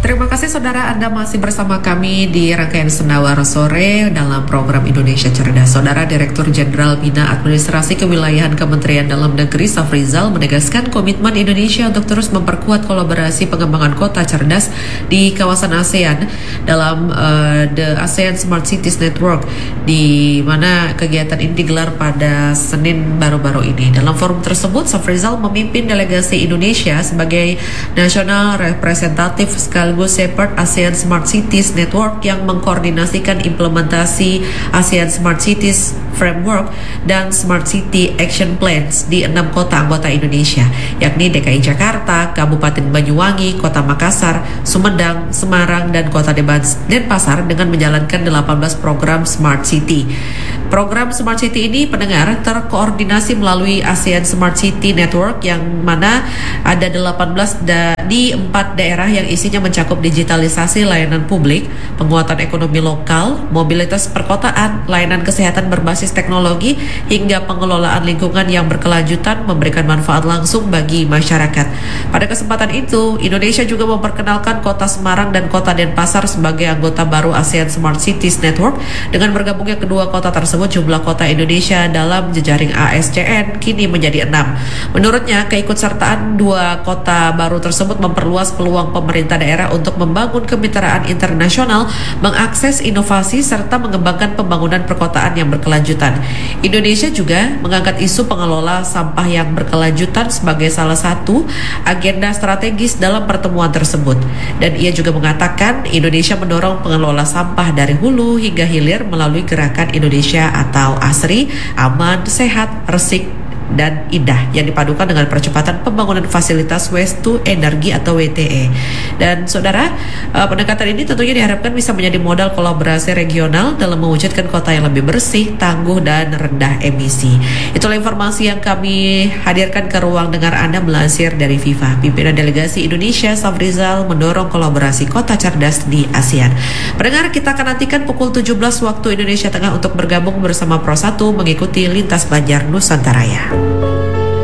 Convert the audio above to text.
Terima kasih saudara, Anda masih bersama kami di rangkaian Sendawar Sore dalam program Indonesia Cerdas. Saudara, Direktur Jenderal Bina Administrasi Kewilayahan Kementerian Dalam Negeri Safrizal menegaskan komitmen Indonesia untuk terus memperkuat kolaborasi pengembangan kota cerdas di kawasan ASEAN dalam The ASEAN Smart Cities Network, di mana kegiatan ini digelar pada Senin baru-baru ini. Dalam forum tersebut, Safrizal memimpin delegasi Indonesia sebagai nasional representatif sekaligus Shepherd ASEAN Smart Cities Network yang mengkoordinasikan implementasi ASEAN Smart Cities Framework dan Smart City Action Plans di 6 kota anggota Indonesia, yakni DKI Jakarta, Kabupaten Banyuwangi, Kota Makassar, Sumedang, Semarang, dan Kota Denpasar dengan menjalankan 18 program Smart City. Program Smart City ini pendengar terkoordinasi melalui ASEAN Smart City Network yang mana ada 18 di 4 daerah yang isinya mencakup digitalisasi layanan publik, penguatan ekonomi lokal, mobilitas perkotaan, layanan kesehatan berbasis teknologi, hingga pengelolaan lingkungan yang berkelanjutan memberikan manfaat langsung bagi masyarakat. Pada kesempatan itu, Indonesia juga memperkenalkan Kota Semarang dan Kota Denpasar sebagai anggota baru ASEAN Smart Cities Network. Dengan bergabungnya kedua kota tersebut, jumlah kota Indonesia dalam jejaring ASCN kini menjadi 6. Menurutnya, keikutsertaan dua kota baru tersebut memperluas peluang pemerintah daerah untuk membangun kemitraan internasional, mengakses inovasi, serta mengembangkan pembangunan perkotaan yang berkelanjutan. Indonesia juga mengangkat isu pengelola sampah yang berkelanjutan sebagai salah satu agenda strategis dalam pertemuan tersebut. Dan ia juga mengatakan Indonesia mendorong pengelola sampah dari hulu hingga hilir melalui gerakan Indonesia atau ASRI, aman, sehat, resik, dan indah, yang dipadukan dengan percepatan pembangunan fasilitas waste to energy atau WTE. Dan saudara, pendekatan ini tentunya diharapkan bisa menjadi modal kolaborasi regional dalam mewujudkan kota yang lebih bersih, tangguh, dan rendah emisi. Itulah informasi yang kami hadirkan ke ruang dengar Anda melansir dari FIFA. Pimpinan Delegasi Indonesia Safrizal mendorong kolaborasi kota cerdas di ASEAN. Pendengar, kita akan nantikan pukul 17 waktu Indonesia Tengah untuk bergabung bersama Pro 1 mengikuti Lintas Banjar Nusantara.